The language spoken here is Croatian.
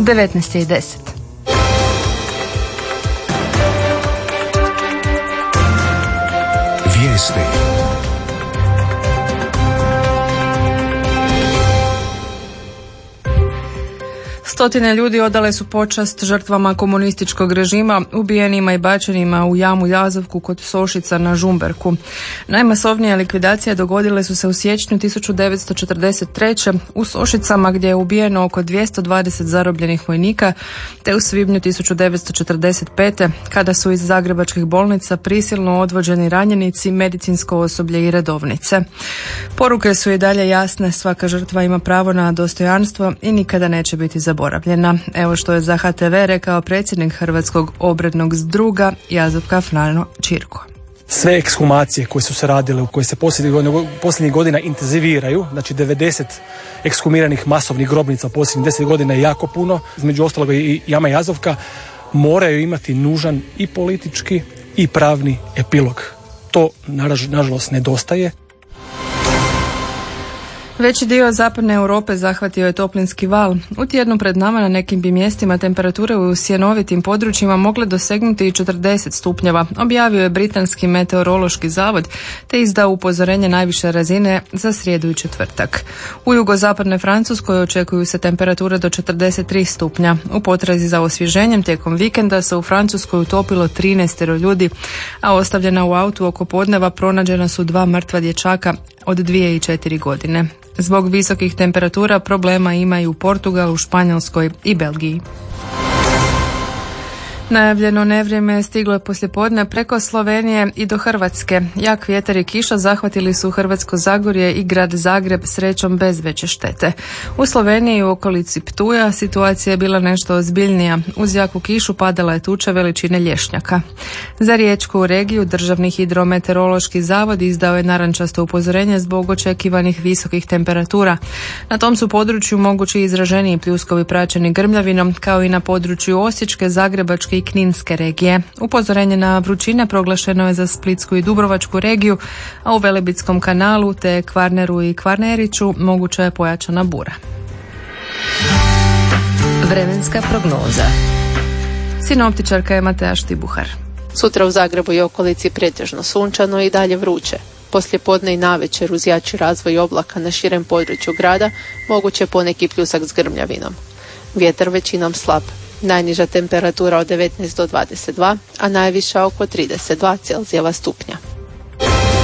19:10. Vijesti. Stotine ljudi odale su počast žrtvama komunističkog režima, ubijenima i bačenima u jamu Jazovku kod Sošica na Žumberku. Najmasovnije likvidacije dogodile su se u siječnju 1943. u Sošicama gdje je ubijeno oko 220 zarobljenih vojnika, te u svibnju 1945. kada su iz zagrebačkih bolnica prisilno odvođeni ranjenici, medicinsko osoblje i redovnice. Poruke su i dalje jasne, svaka žrtva ima pravo na dostojanstvo i nikada neće biti zaboravljena. Evo što je za HTV rekao predsjednik Hrvatskog obrednog zdruga Jazovka Frano Čirko. Sve ekshumacije koje su se radile, koje se posljednjih godina intenziviraju, znači 90 ekshumiranih masovnih grobnica u posljednjih 10 godina je jako puno, između ostalog i jama Jazovka, moraju imati nužan i politički i pravni epilog. To nažalost nedostaje. Veći dio zapadne Europe zahvatio je toplinski val. U tjednu pred nama na nekim bi mjestima temperature u sjenovitim područjima mogle dosegnuti i 40 stupnjeva, objavio je Britanski meteorološki zavod te izdao upozorenje najviše razine za srijedu i četvrtak. U jugozapadnoj Francuskoj očekuju se temperature do 43 stupnja. U potrazi za osvježenjem tijekom vikenda se u Francuskoj utopilo 13 ljudi, a ostavljena u autu oko podneva pronađena su 2 mrtva dječaka od 2 i 4 godine. Zbog visokih temperatura problema ima i u Portugalu, Španjolskoj i Belgiji. Najavljeno nevrijeme stiglo je poslijepodne preko Slovenije i do Hrvatske. Jak vjetar i kiša zahvatili su Hrvatsko Zagorje i grad Zagreb, srećom bez veće štete. U Sloveniji i u okolici Ptuja situacija je bila nešto ozbiljnija. Uz jaku kišu padala je tuča veličine lješnjaka. Za riječku regiju Državni hidrometeorološki zavod izdao je narančasto upozorenje zbog očekivanih visokih temperatura. Na tom su području mogući izraženiji pljuskovi praćeni grmljavinom, kao i na području Osječke, Zagrebačke i Kninske regije. Upozorenje na vrućine proglašeno je za Splitsku i Dubrovačku regiju, a u Velebitskom kanalu te Kvarneru i Kvarneriću moguća je pojačana bura. Vremenska prognoza. Sinoptičarka je Mateja Štibuhar. Sutra u Zagrebu i okolici pretežno sunčano i dalje vruće. Poslijepodne i navečer uz jači razvoj oblaka na širem području grada moguće poneki pljusak s grmljavinom. Vjetar većinom slab. Najniža temperatura od 19 do 22, a najviša oko 32 Celzijeva stupnja.